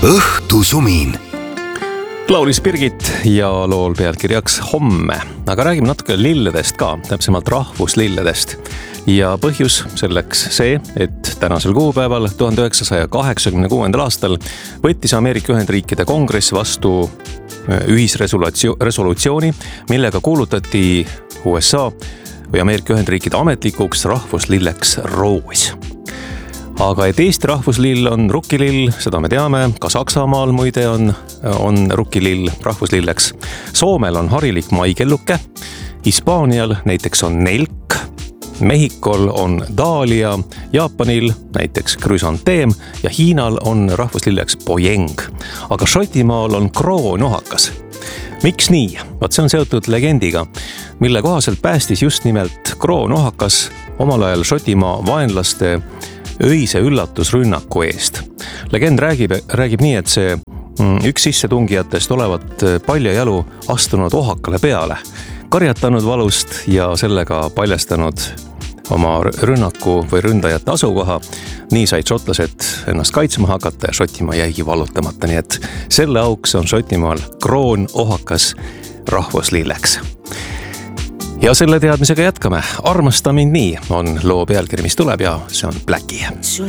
õhtusumin. Laulis Birgit ja lool pealkirjaks Homme. Aga räägime natuke lilledest ka, täpsemalt rahvuslilledest. Ja põhjus selleks see, et tänasel kuupäeval 1986. aastal võttis Ameerika Ühendriikide kongress vastu ühisresolutsiooni, millega kuulutati USA või Ameerika Ühendriikide ametlikuks rahvuslilleks roos. Aga et Eesti rahvuslill on rukkilill, seda me teame, ka Saksamaal muide on rukkilill rahvuslilleks. Soomel on harilik maikelluke, Hispaanial näiteks on nelk, Mehhikol on daalia, Jaapanil näiteks krüsanteem ja Hiinal on rahvuslilleks pojeng. Aga Šotimaal on kroonohakas. Miks nii? Vaat see on seotud legendiga, mille kohaselt päästis just nimelt kroonohakas omal ajal Šotimaa vaenlaste öise üllatusrünnaku eest. Legend räägib nii, et see üks sissetungijatest olevat paljajalu astunud ohakale peale, karjatanud valust ja sellega paljastanud oma rünnaku või ründajate asukoha. Nii said šotlased ennast kaitsma hakata ja Šotimaa jäigi vallutamata. Nii et selle auks on Šotimaal kroonohakas rahvuslilleks. Ja selle teadmisega jätkame. Armasta mind nii on loo pealkiri, mis tuleb ja see on Blackie.